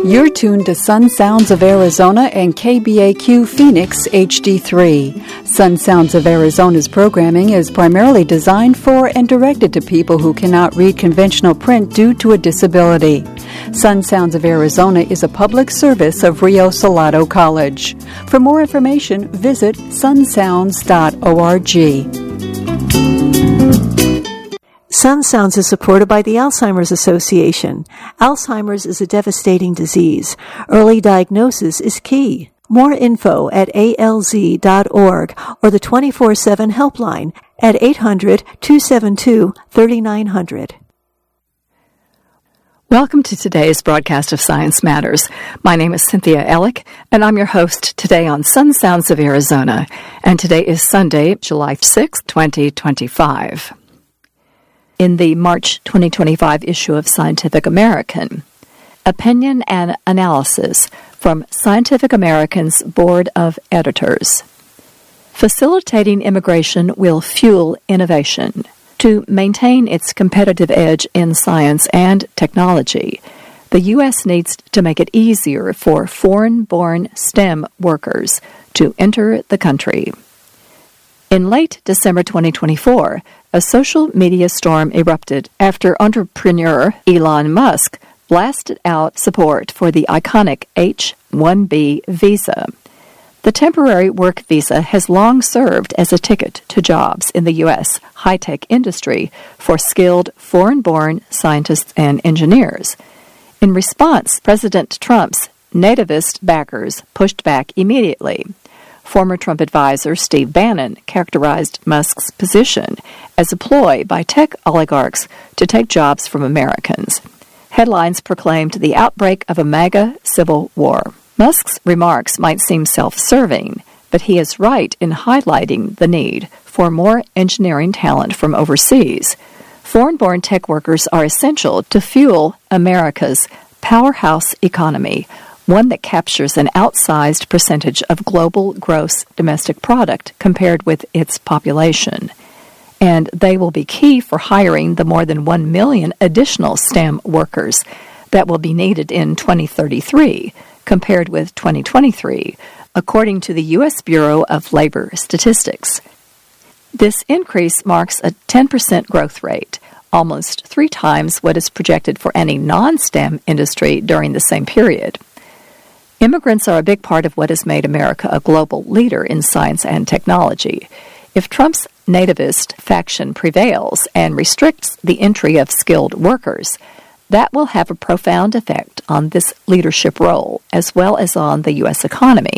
You're tuned to Sun Sounds of Arizona and KBAQ Phoenix HD3. Sun Sounds of Arizona's programming is primarily designed for and directed to people who cannot read conventional print due to a disability. Sun Sounds of Arizona is a public service of Rio Salado College. For more information, visit sunsounds.org. Sun Sounds is supported by the Alzheimer's Association. Alzheimer's is a devastating disease. Early diagnosis is key. More info at alz.org or the 24/7 helpline at 800-272-3900. Welcome to today's broadcast of Science Matters. My name is Cynthia Ellick, and I'm your host today on Sun Sounds of Arizona. And today is Sunday, July 6, 2025. In the March 2025 issue of Scientific American, opinion and analysis from Scientific American's Board of Editors. Facilitating immigration will fuel innovation. To maintain its competitive edge in science and technology, the U.S. needs to make it easier for foreign-born STEM workers to enter the country. In late December 2024, a social media storm erupted after entrepreneur Elon Musk blasted out support for the iconic H-1B visa. The temporary work visa has long served as a ticket to jobs in the U.S. high-tech industry for skilled foreign-born scientists and engineers. In response, President Trump's nativist backers pushed back immediately. Former Trump advisor Steve Bannon characterized Musk's position as a ploy by tech oligarchs to take jobs from Americans. Headlines proclaimed the outbreak of a MAGA civil war. Musk's remarks might seem self-serving, but he is right in highlighting the need for more engineering talent from overseas. Foreign-born tech workers are essential to fuel America's powerhouse economy, one that captures an outsized percentage of global gross domestic product compared with its population. And they will be key for hiring the more than 1 million additional STEM workers that will be needed in 2033, compared with 2023, according to the U.S. Bureau of Labor Statistics. This increase marks a 10% growth rate, almost 3 times what is projected for any non-STEM industry during the same period. Immigrants are a big part of what has made America a global leader in science and technology. If Trump's nativist faction prevails and restricts the entry of skilled workers, that will have a profound effect on this leadership role, as well as on the U.S. economy.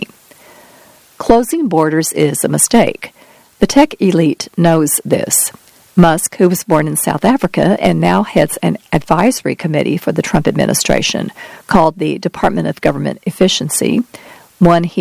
Closing borders is a mistake. The tech elite knows this. Musk, who was born in South Africa and now heads an advisory committee for the Trump administration called the Department of Government Efficiency, one he